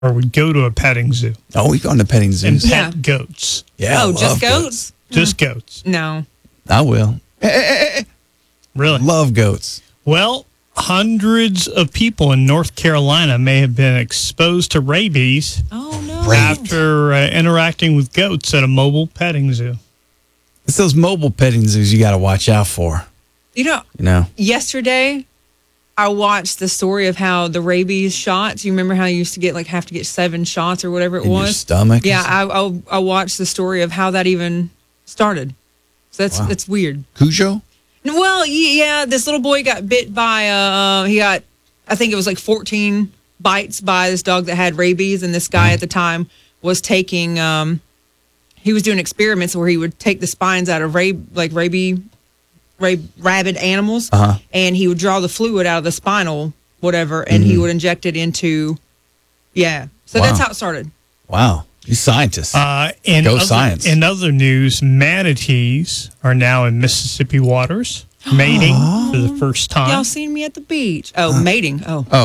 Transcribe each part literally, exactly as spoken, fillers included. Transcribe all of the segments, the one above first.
or would go to a petting zoo Oh, we've gone to petting zoos. and pet Yeah. goats. Yeah, I oh, just love goats? Just goats. No. I will. Eh, eh, eh, eh. Really? Love goats. Well, hundreds of people in North Carolina may have been exposed to rabies Oh, no. Right. after uh, interacting with goats at a mobile petting zoo. It's those mobile petting zoos you got to watch out for. You know, You know, yesterday I watched the story of how the rabies shots. You remember how you used to get like have to get seven shots or whatever it in was? your stomach. Yeah, I, I I watched the story of how that even started. So that's Wow. that's weird. Cujo. Well, y- yeah, this little boy got bit by uh he got I think it was like fourteen bites by this dog that had rabies, and this guy at the time was taking um he was doing experiments where he would take the spines out of rab like rabies Rab- rabid animals, Uh-huh. and he would draw the fluid out of the spinal whatever, and he would inject it into yeah. So that's Wow. how it started. Wow, you scientists. Uh, in, Go other, science. in other news, manatees are now in Mississippi waters, mating for the first Y'all time. seen me at the beach? Oh, mating. Oh, oh,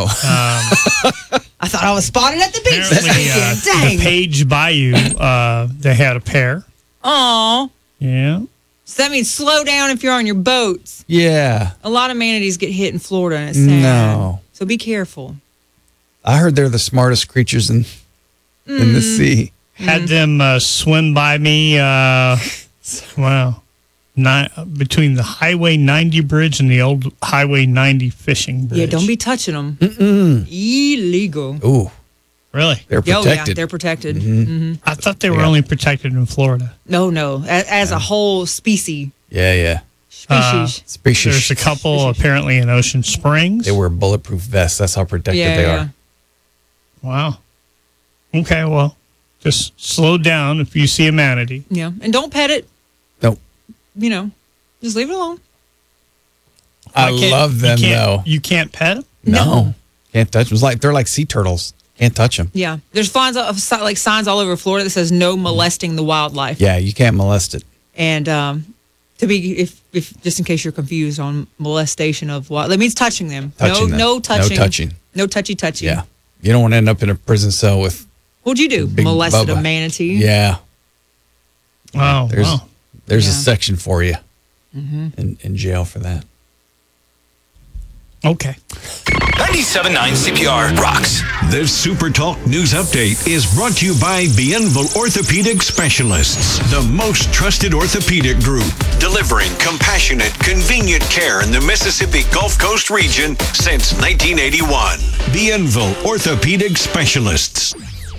I thought I was spotted at the beach this Apparently, uh, weekend. the Dang. Page Bayou, uh, they had a pair. Aw. Yeah. So that means slow down if you're on your boats. yeah. A lot of manatees get hit in Florida, and it's sad. No. So be careful. I heard they're the smartest creatures in in the sea. Had them uh, swim by me. Uh, wow. Ni- between the Highway ninety bridge and the old Highway ninety fishing bridge. Yeah, don't be touching them. Illegal. Ooh, Really? they're Oh, yeah, protected. they're protected. hmm I thought they were Yeah. only protected in Florida. No, no. As, as a whole species. yeah, yeah. Species. Species. There's a couple apparently in Ocean Springs. They wear bulletproof vests. That's how protected yeah, they yeah. are. Wow. Okay, well, just slow down if you see a manatee. Yeah. And don't pet it. Nope. You know, just leave it alone. I Why can't- love you them can't- though. You can't pet them? No. Can't touch them. It's like they're like sea turtles. Can't touch them. Yeah. There's signs, of, like signs all over Florida that says no molesting the wildlife. Yeah, you can't molest it. And um, to be, if, if just in case you're confused on molestation of wild, that means touching them. Touching no, them. no touching. No touching. No touchy touchy. Yeah. You don't want to end up in a prison cell with. What'd you do? Big Molested Bubba. a manatee? Yeah. Oh, There's wow. there's a Yeah. section for you in, in jail for that. Okay. ninety-seven point nine C P R rocks. This Super Talk News Update is brought to you by Bienville Orthopedic Specialists, the most trusted orthopedic group, Delivering compassionate, convenient care in the Mississippi Gulf Coast region since nineteen eighty-one. Bienville Orthopedic Specialists.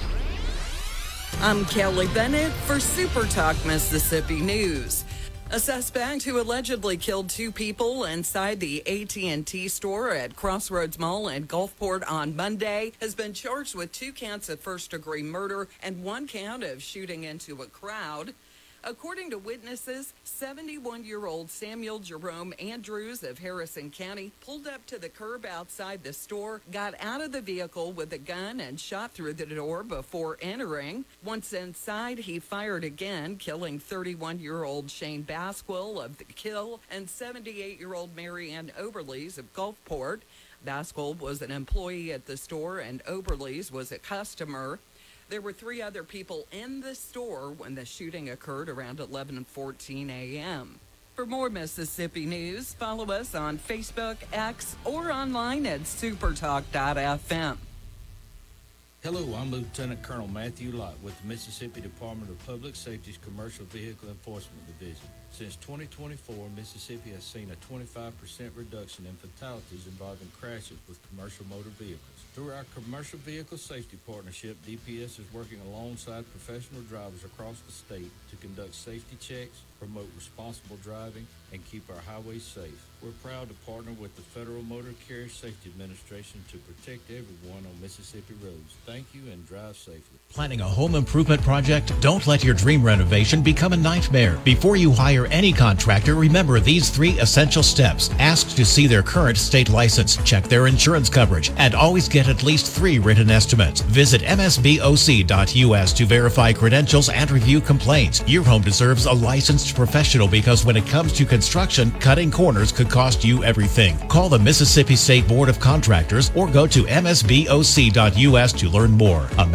I'm Kelly Bennett for Super Talk Mississippi News. A suspect who allegedly killed two people inside the A T and T store at Crossroads Mall in Gulfport on Monday has been charged with two counts of first-degree murder and one count of shooting into a crowd. According to witnesses, seventy-one-year-old Samuel Jerome Andrews of Harrison County pulled up to the curb outside the store, got out of the vehicle with a gun, and shot through the door before entering. Once inside, he fired again, killing thirty-one-year-old Shane Basquill of The Kill and seventy-eight-year-old Mary Ann Oberlees of Gulfport. Basquill was an employee at the store, and Oberlees was a customer. There were three other people in the store when the shooting occurred around eleven fourteen a.m. For more Mississippi news, follow us on Facebook, X, or online at supertalk dot f m. Hello, I'm Lieutenant Colonel Matthew Lott with the Mississippi Department of Public Safety's Commercial Vehicle Enforcement Division. Since twenty twenty-four, Mississippi has seen a twenty-five percent reduction in fatalities involving crashes with commercial motor vehicles. Through our Commercial Vehicle Safety Partnership, D P S is working alongside professional drivers across the state to conduct safety checks, promote responsible driving, and keep our highways safe. We're proud to partner with the Federal Motor Carrier Safety Administration to protect everyone on Mississippi roads. Thank you and drive safely. Planning a home improvement project? Don't let your dream renovation become a nightmare. Before you hire any contractor, remember these three essential steps. Ask to see their current state license, check their insurance coverage, and always get at least three written estimates. Visit m s b o c dot u s to verify credentials and review complaints. Your home deserves a licensed licensed professional because when it comes to construction, cutting corners could cost you everything. Call the Mississippi State Board of Contractors or go to m s b o c dot u s to learn more. A